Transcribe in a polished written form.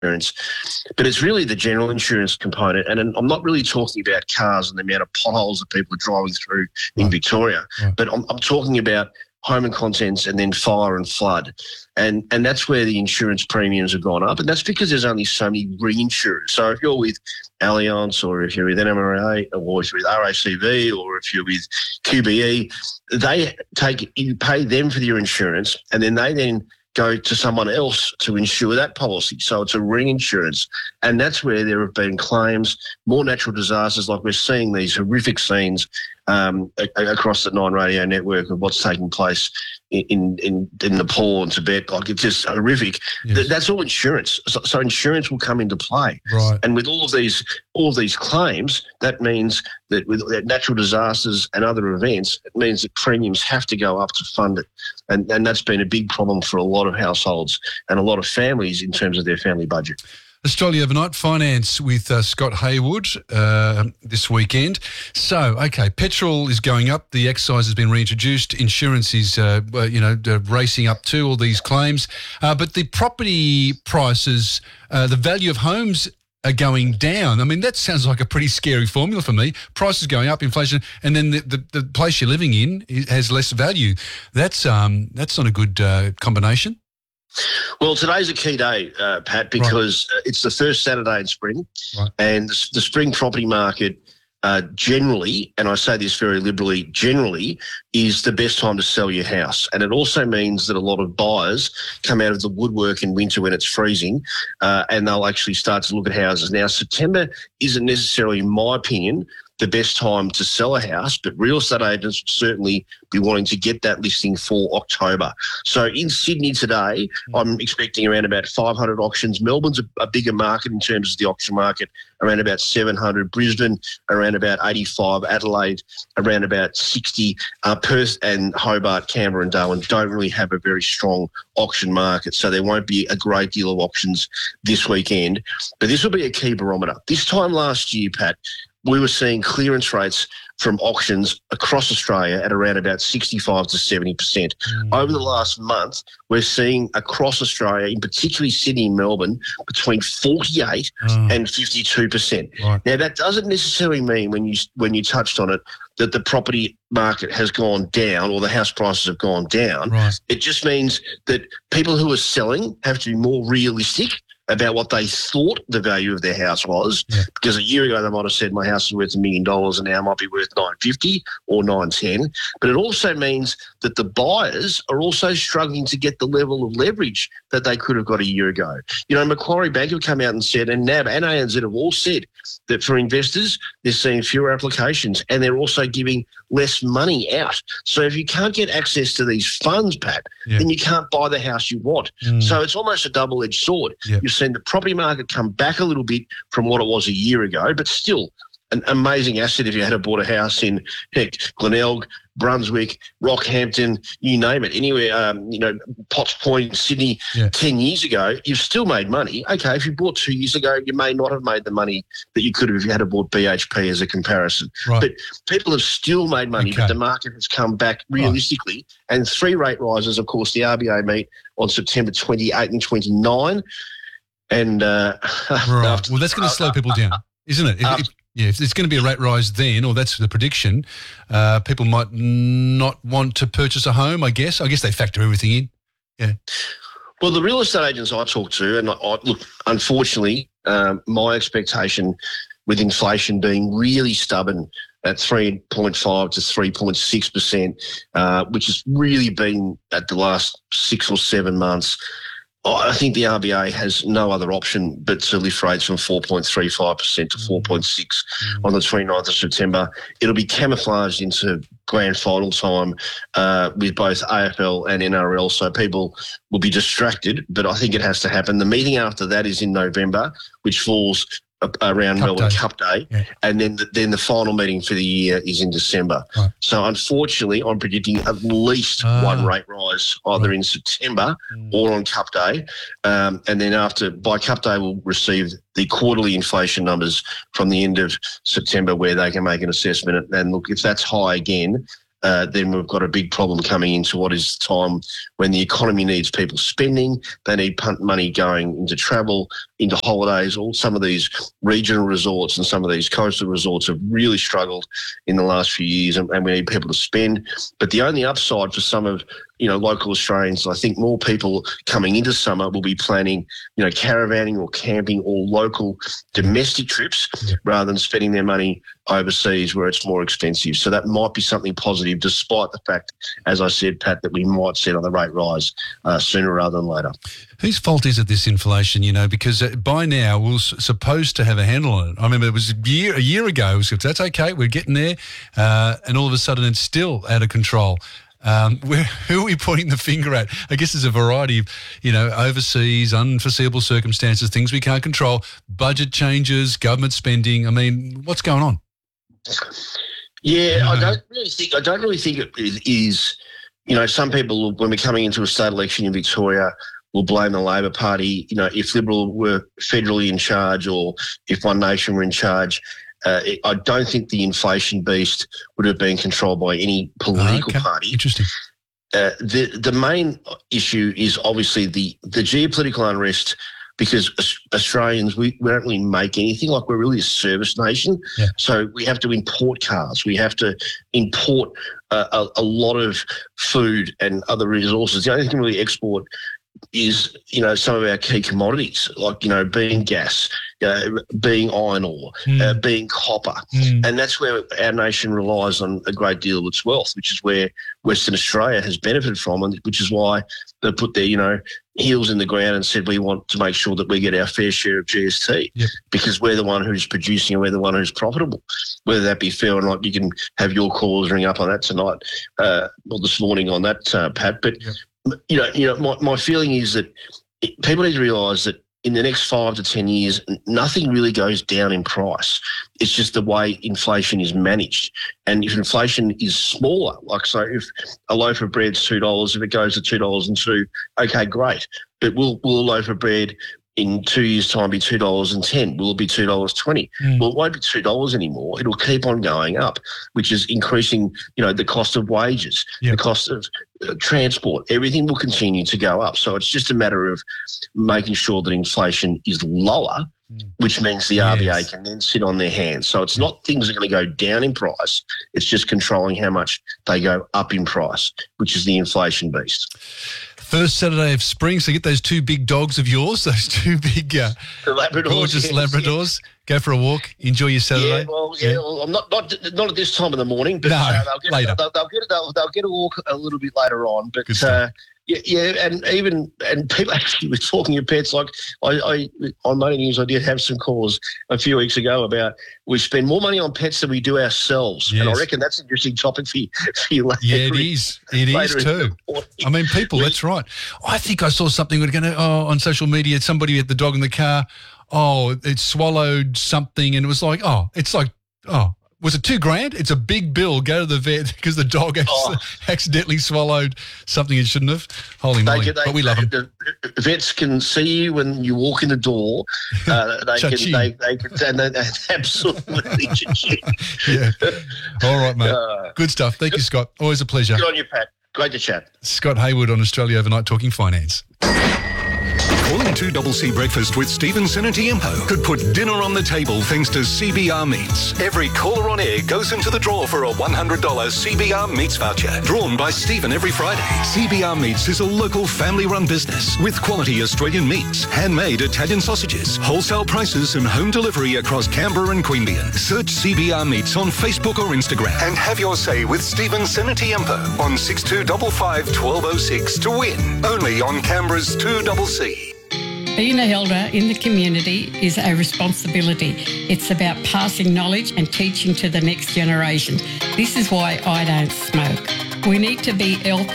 insurance, but it's really the general insurance component. And I'm not really talking about cars and the amount of potholes that people are driving through in Victoria, but I'm talking about home and contents and then fire and flood. And that's where the insurance premiums have gone up. And that's because there's only so many reinsurers. So if you're with Allianz or if you're with NMRA or if you're with RACV or if you're with QBE, you pay them for your insurance and then they then go to someone else to insure that policy. So it's a reinsurance. And that's where there have been claims, more natural disasters, like we're seeing these horrific scenes across the Nine Radio network of what's taking place in Nepal and Tibet. Like, it's just horrific. Yes. That's all insurance. So insurance will come into play. Right. And with all of these claims, that means that with natural disasters and other events, it means that premiums have to go up to fund it. And that's been a big problem for a lot of households and a lot of families in terms of their family budget. Australia Overnight Finance with Scott Haywood this weekend. So, okay, petrol is going up. The excise has been reintroduced. Insurance is, racing up too, all these claims. But the property prices, the value of homes are going down. I mean, that sounds like a pretty scary formula for me. Prices going up, inflation, and then the place you're living in has less value. That's not a good combination. Well, today's a key day, Pat, because it's the first Saturday in spring, and the spring property market generally, and I say this very liberally, generally is the best time to sell your house. And it also means that a lot of buyers come out of the woodwork in winter when it's freezing, and they'll actually start to look at houses. Now, September isn't necessarily, in my opinion, the best time to sell a house, but real estate agents would certainly be wanting to get that listing for October. So in Sydney today, I'm expecting around about 500 auctions. Melbourne's a bigger market in terms of the auction market, around about 700. Brisbane, around about 85. Adelaide, around about 60. Perth and Hobart, Canberra and Darwin don't really have a very strong auction market, so there won't be a great deal of auctions this weekend. But this will be a key barometer. This time last year, Pat, we were seeing clearance rates from auctions across Australia at around about 65 to 70%. Over the last month, we're seeing across Australia, in particularly Sydney and Melbourne, between 48 and 52%. Right. Now, that doesn't necessarily mean, when you touched on it, that the property market has gone down or the house prices have gone down. Right. It just means that people who are selling have to be more realistic about what they thought the value of their house was, because a year ago they might have said my house is worth $1 million and now it might be worth $950 or $910. But it also means that the buyers are also struggling to get the level of leverage that they could have got a year ago. You know, Macquarie Bank have come out and said, and NAB and ANZ have all said, that for investors they're seeing fewer applications and they're also giving less money out. So if you can't get access to these funds, Pat, then you can't buy the house you want. So it's almost a double-edged sword. You've seen the property market come back a little bit from what it was a year ago, but still an amazing asset if you had bought a house in Glenelg, Brunswick, Rockhampton, you name it, anywhere, Potts Point, Sydney, 10 years ago, you've still made money. Okay, if you bought 2 years ago, you may not have made the money that you could have if you had bought BHP as a comparison. Right. But people have still made money, but the market has come back realistically. And 3 rate rises, of course, the RBA meet on September 28 and 29. And well, that's going to slow people down, isn't it? If it's going to be a rate rise then, or that's the prediction, people might not want to purchase a home, I guess. I guess they factor everything in. Yeah. Well, the real estate agents I talk to, and look, unfortunately, my expectation with inflation being really stubborn at 3.5 to 3.6%, which has really been at the last 6 or 7 months, I think the RBA has no other option but to lift rates from 4.35% to 4.6% on the 29th of September. It'll be camouflaged into grand final time with both AFL and NRL, so people will be distracted, but I think it has to happen. The meeting after that is in November, which falls around Melbourne Cup Day, and then the final meeting for the year is in December. Right. So unfortunately, I'm predicting at least one rate rise either in September or on Cup Day, and then by Cup Day we'll receive the quarterly inflation numbers from the end of September where they can make an assessment. And look, if that's high again, then we've got a big problem coming into what is the time when the economy needs people spending. They need money going into travel, into holidays. All some of these regional resorts and some of these coastal resorts have really struggled in the last few years, and we need people to spend. But the only upside for some of local Australians, I think more people coming into summer will be planning, caravanning or camping or local domestic trips rather than spending their money overseas where it's more expensive. So that might be something positive, despite the fact, as I said, Pat, that we might see another rate rise sooner rather than later. Whose fault is it, this inflation, because by now we're supposed to have a handle on it. I remember it was a year ago, that's okay, we're getting there, and all of a sudden it's still out of control. Who are we pointing the finger at? I guess there's a variety of, overseas, unforeseeable circumstances, things we can't control, budget changes, government spending. I mean, what's going on? Yeah, I don't really think it is. Some people, when we're coming into a state election in Victoria, will blame the Labor Party. If Liberal were federally in charge or if One Nation were in charge. I don't think the inflation beast would have been controlled by any political party. Interesting. The main issue is obviously the geopolitical unrest, because Australians, we don't really make anything. Like, we're really a service nation. Yeah. So we have to import cars. We have to import a lot of food and other resources. The only thing we can really export is, some of our key commodities, like, being gas, being iron ore, being copper. And that's where our nation relies on a great deal of its wealth, which is where Western Australia has benefited from, and which is why they put their, heels in the ground and said we want to make sure that we get our fair share of GST, because we're the one who's producing and we're the one who's profitable. Whether that be fair or not, you can have your callers ring up on that tonight, or this morning on that, Pat. But my feeling is that people need to realise that in the next 5 to 10 years, nothing really goes down in price. It's just the way inflation is managed. And if inflation is smaller, like, so if a loaf of bread's $2, if it goes to $2.02, okay, great. But will a loaf of bread in 2 years' time be $2.10? Will it be $2.20? Well, it won't be $2 anymore. It'll keep on going up, which is increasing, the cost of wages, the cost of transport. Everything will continue to go up. So it's just a matter of making sure that inflation is lower, which means the RBA can then sit on their hands. So it's not things are going to go down in price. It's just controlling how much they go up in price, which is the inflation beast. First Saturday of spring, so get those two big dogs of yours, those two big Labradors, gorgeous Labradors. Go for a walk, enjoy your Saturday. Well, I'm not at this time of the morning, but later. They'll get a walk a little bit later on. But and people actually were talking of pets. Like, I on Money News, I did have some calls a few weeks ago about we spend more money on pets than we do ourselves, and I reckon that's an interesting topic for you later. Yeah, it is. It is too. I mean, people. That's right. I think I saw something on social media. Somebody had the dog in the car. Oh, it swallowed something, and it was like, was it $2,000? It's a big bill. Go to the vet because the dog accidentally swallowed something it shouldn't have. Holy moly! But we love them. The vets can see you when you walk in the door. They can absolutely. Yeah. All right, mate. Good stuff. Thank you, Scott. Always a pleasure. Good on you, Pat. Great to chat. Scott Hayward on Australia Overnight talking finance. Calling 2CC Breakfast with Stephen Sinatiempo could put dinner on the table thanks to CBR Meats. Every caller on air goes into the draw for a $100 CBR Meats voucher, drawn by Stephen every Friday. CBR Meats is a local family-run business with quality Australian meats, handmade Italian sausages, wholesale prices and home delivery across Canberra and Queanbeyan. Search CBR Meats on Facebook or Instagram and have your say with Stephen Sinatiempo on 6255 1206 to win. Only on Canberra's 2CC. Being an elder in the community is a responsibility. It's about passing knowledge and teaching to the next generation. This is why I don't smoke. We need to be